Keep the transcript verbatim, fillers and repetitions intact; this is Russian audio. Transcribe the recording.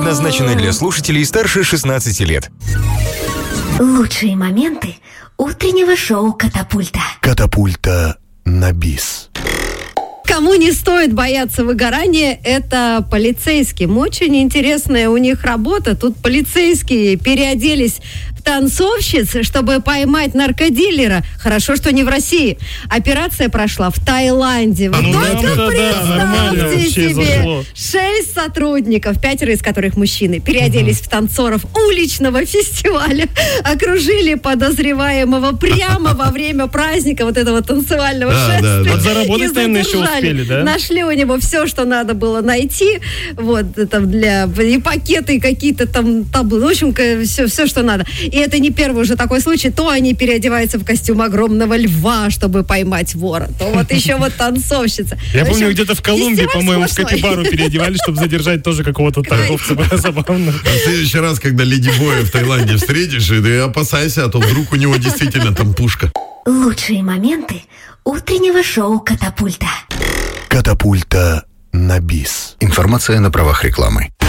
предназначены для слушателей старше шестнадцати лет. Лучшие моменты утреннего шоу «Катапульта». Катапульта на бис. Кому не стоит бояться выгорания, это полицейским. Очень интересная у них работа. Тут полицейские переоделись в танцовщиц, чтобы поймать наркодилера. Хорошо, что не в России. Операция прошла в Таиланде. Вы ну, только да, представьте да, себе. зашло. Шесть сотрудников, пятеро из которых мужчины, переоделись угу. в танцоров уличного фестиваля, окружили подозреваемого прямо во время праздника вот этого танцевального да, шествия. Да, да. Вот заработать, наверное, еще успели, да? Нашли у него все, что надо было найти. Вот, там для... И пакеты, и какие-то там таблы. В общем, все, все, что надо. И это не первый уже такой случай. То они переодеваются в костюм огромного льва, чтобы поймать вора. То вот еще вот танцовщица. Я помню, где-то в Колумбии, по-моему, в капибару переодевались, чтобы задержать тоже какого-то торговца. Было забавно. В следующий раз, когда Леди Боя в Таиланде встретишь, ты опасайся, а то вдруг у него действительно там пушка. Лучшие моменты утреннего шоу «Катапульта». Катапульта на бис. Информация на правах рекламы.